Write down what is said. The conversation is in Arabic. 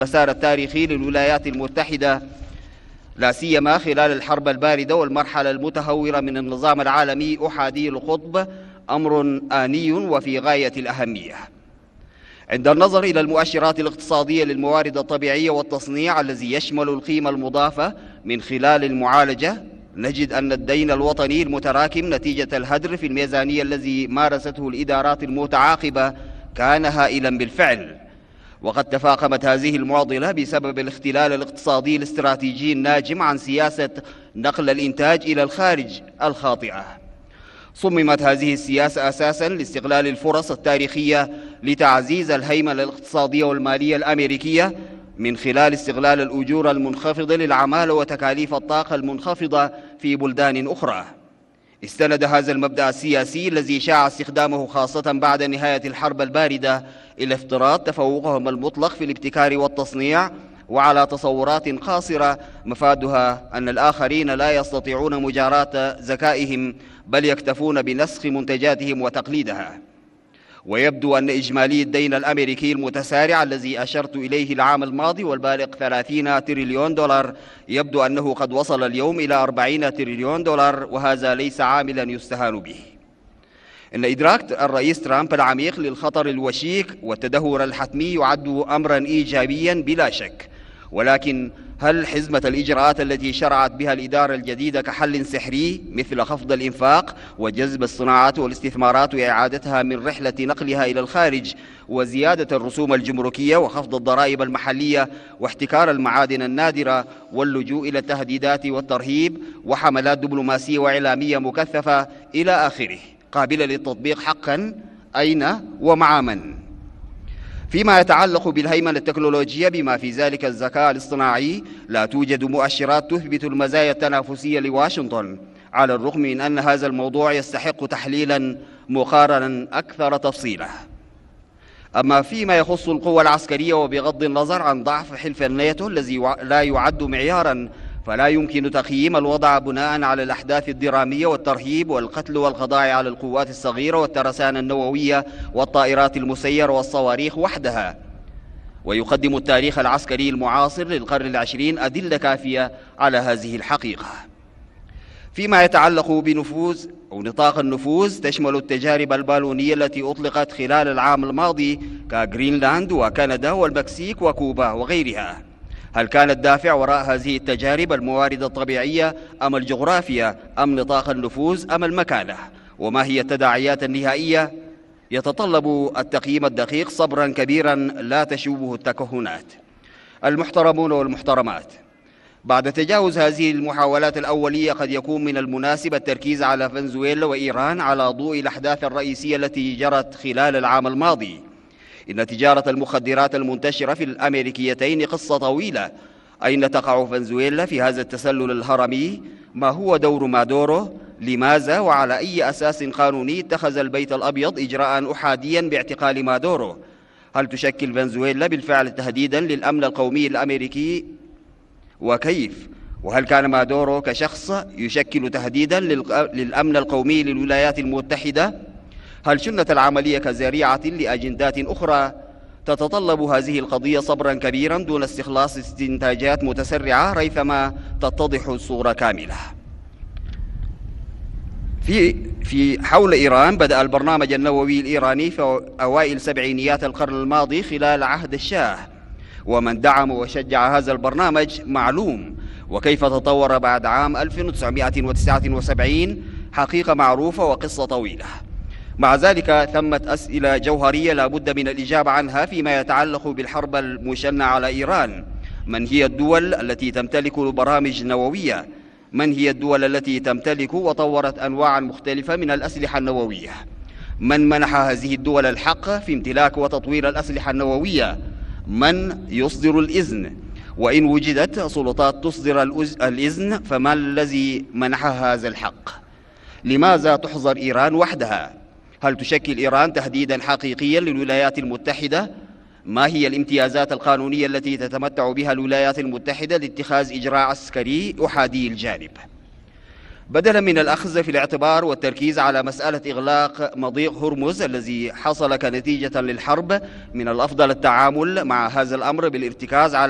المسار التاريخي للولايات المتحدة، لا سيما خلال الحرب الباردة والمرحلة المتهورة من النظام العالمي أحادي القطب، أمر آني وفي غاية الأهمية. عند النظر إلى المؤشرات الاقتصادية للموارد الطبيعية والتصنيع الذي يشمل القيمة المضافة من خلال المعالجة، نجد أن الدين الوطني المتراكم نتيجة الهدر في الميزانية الذي مارسته الإدارات المتعاقبة كان هائلا بالفعل، وقد تفاقمت هذه المعضلة بسبب الاختلال الاقتصادي الاستراتيجي الناجم عن سياسة نقل الإنتاج إلى الخارج الخاطئة. صممت هذه السياسة أساساً لاستغلال الفرص التاريخية لتعزيز الهيمنة الاقتصادية والمالية الأمريكية من خلال استغلال الأجور المنخفضة للعمالة وتكاليف الطاقة المنخفضة في بلدان أخرى. استند هذا المبدأ السياسي الذي شاع استخدامه خاصة بعد نهاية الحرب الباردة إلى افتراض تفوقهم المطلق في الابتكار والتصنيع، وعلى تصورات قاصرة مفادها أن الآخرين لا يستطيعون مجاراة ذكائهم بل يكتفون بنسخ منتجاتهم وتقليدها. ويبدو أن إجمالي الدين الأمريكي المتسارع الذي أشرت إليه العام الماضي والبالغ 30 تريليون دولار يبدو أنه قد وصل اليوم إلى 40 تريليون دولار، وهذا ليس عاملا يستهان به. إن إدراك الرئيس ترامب العميق للخطر الوشيك والتدهور الحتمي يعد أمرا إيجابيا بلا شك، ولكن هل حزمة الإجراءات التي شرعت بها الإدارة الجديدة كحل سحري مثل خفض الإنفاق وجذب الصناعات والاستثمارات وإعادتها من رحلة نقلها إلى الخارج وزيادة الرسوم الجمركية وخفض الضرائب المحلية واحتكار المعادن النادرة واللجوء إلى التهديدات والترهيب وحملات دبلوماسية وإعلامية مكثفة إلى آخره قابلة للتطبيق حقا؟ أين ومع من؟ فيما يتعلق بالهيمنة التكنولوجية بما في ذلك الذكاء الاصطناعي، لا توجد مؤشرات تثبت المزايا التنافسية لواشنطن، على الرغم من أن هذا الموضوع يستحق تحليلا مقارنا أكثر تفصيلا. أما فيما يخص القوى العسكرية، وبغض النظر عن ضعف حلف الناتو الذي لا يعد معيارا، فلا يمكن تقييم الوضع بناء على الأحداث الدرامية والترهيب والقتل والقضاء على القوات الصغيرة والترسانة النووية والطائرات المسيرة والصواريخ وحدها. ويقدم التاريخ العسكري المعاصر للقرن العشرين أدلة كافية على هذه الحقيقة. فيما يتعلق بنفوذ أو نطاق النفوذ، تشمل التجارب البالونية التي أطلقت خلال العام الماضي كغرينلاند وكندا والمكسيك وكوبا وغيرها. هل كان الدافع وراء هذه التجارب الموارد الطبيعية أم الجغرافيا أم نطاق النفوذ أم المكانة؟ وما هي التداعيات النهائية؟ يتطلب التقييم الدقيق صبرا كبيرا لا تشوبه التكهنات. المحترمون والمحترمات، بعد تجاوز هذه المحاولات الأولية قد يكون من المناسب التركيز على فنزويلا وإيران على ضوء الأحداث الرئيسية التي جرت خلال العام الماضي. إن تجارة المخدرات المنتشرة في الأمريكيتين قصة طويلة. أين تقع فنزويلا في هذا التسلل الهرمي؟ ما هو دور مادورو؟ لماذا وعلى أي أساس قانوني اتخذ البيت الأبيض إجراء أحاديا باعتقال مادورو؟ هل تشكل فنزويلا بالفعل تهديدا للأمن القومي الأمريكي؟ وكيف؟ وهل كان مادورو كشخص يشكل تهديدا للأمن القومي للولايات المتحدة؟ هل شنت العملية كذريعة لأجندات أخرى؟ تتطلب هذه القضية صبرا كبيرا دون استخلاص استنتاجات متسرعة ريثما تتضح الصورة كاملة. في حول إيران، بدأ البرنامج النووي الإيراني في أوائل سبعينيات القرن الماضي خلال عهد الشاه، ومن دعم وشجع هذا البرنامج معلوم، وكيف تطور بعد عام 1979 حقيقة معروفة وقصة طويلة. مع ذلك ثمة أسئلة جوهرية لا بد من الإجابة عنها فيما يتعلق بالحرب المشنة على إيران. من هي الدول التي تمتلك برامج نووية؟ من هي الدول التي تمتلك وطورت أنواعا مختلفة من الأسلحة النووية؟ من منح هذه الدول الحق في امتلاك وتطوير الأسلحة النووية؟ من يصدر الإذن؟ وإن وجدت سلطات تصدر الإذن، فما الذي منحها هذا الحق؟ لماذا تحظر إيران وحدها؟ هل تشكل إيران تهديدا حقيقيا للولايات المتحدة؟ ما هي الامتيازات القانونية التي تتمتع بها الولايات المتحدة لاتخاذ إجراء عسكري أحادي الجانب؟ بدلا من الأخذ في الاعتبار والتركيز على مسألة إغلاق مضيق هرمز الذي حصل كنتيجة للحرب، من الأفضل التعامل مع هذا الأمر بالارتكاز على